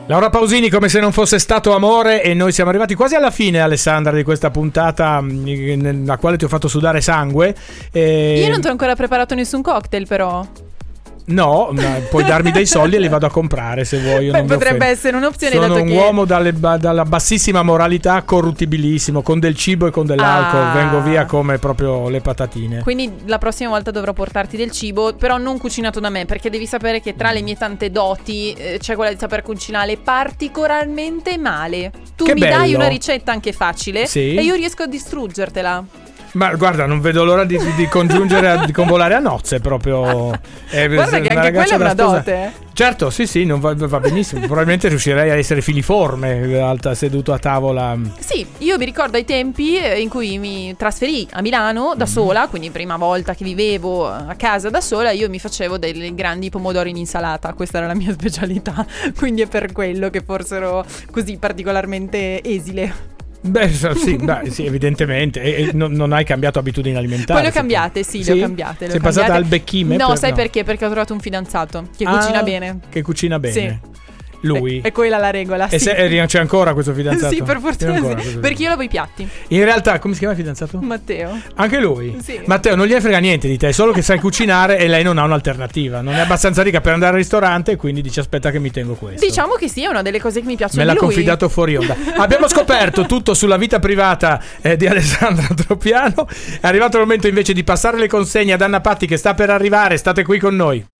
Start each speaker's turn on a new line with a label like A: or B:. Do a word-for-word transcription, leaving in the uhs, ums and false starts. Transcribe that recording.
A: Laura Pausini, come se non fosse stato amore, e noi siamo arrivati quasi alla fine, Alessandra, di questa puntata nella quale ti ho fatto sudare sangue. E... Io
B: non ti ho ancora preparato nessun cocktail, però.
A: No, ma puoi darmi dei soldi e li vado a comprare se vuoi. Io
B: Beh,
A: non
B: potrebbe essere un'opzione.
A: Sono
B: dato
A: un
B: che...
A: uomo dalle, dalla bassissima moralità, corruttibilissimo, con del cibo e con dell'alcol.
B: Ah.
A: Vengo via come proprio le patatine.
B: Quindi la prossima volta dovrò portarti del cibo, però non cucinato da me, perché devi sapere che tra le mie tante doti eh, c'è quella di saper cucinare particolarmente male. Tu
A: Che
B: mi
A: bello.
B: dai una ricetta anche facile,
A: sì,
B: e io riesco a distruggertela.
A: Ma guarda, non vedo l'ora di, di, di congiungere, a, di convolare a nozze proprio.
B: Eh, guarda che anche quella è una dote.
A: Certo, sì, sì, non va, va benissimo. Probabilmente riuscirei a essere filiforme, alta, seduto a tavola.
B: Sì, io mi ricordo ai tempi in cui mi trasferì a Milano da sola, quindi prima volta che vivevo a casa da sola, io mi facevo dei grandi pomodori in insalata. Questa era la mia specialità, quindi è per quello che forse ero così particolarmente esile.
A: Beh, sì, beh, sì, evidentemente. E, e non, non hai cambiato abitudini alimentari?
B: Poi le ho cambiate, sì,
A: sì?
B: le ho cambiate. Le
A: Sei
B: ho
A: passata
B: cambiate.
A: al becchime?
B: No,
A: per,
B: sai
A: no.
B: perché? Perché ho trovato un fidanzato che
A: ah,
B: cucina bene.
A: Che cucina bene.
B: Sì.
A: Lui.
B: È quella la regola.
A: E
B: sì.
A: se, c'è ancora questo fidanzato?
B: Sì, per fortuna
A: ancora,
B: sì. Perché io lavo i piatti.
A: In realtà, come si chiama il fidanzato?
B: Matteo.
A: Anche lui?
B: Sì.
A: Matteo, non gliene frega niente di te, solo che sai cucinare e lei non ha un'alternativa. Non è abbastanza ricca per andare al ristorante, quindi dice aspetta che mi tengo questo.
B: Diciamo che sì, è una delle cose che mi piacciono.
A: Me l'ha
B: di lui.
A: confidato fuori onda. Abbiamo scoperto tutto sulla vita privata eh, di Alessandra Tropiano. È arrivato il momento invece di passare le consegne ad Anna Patti, che sta per arrivare. State qui con noi.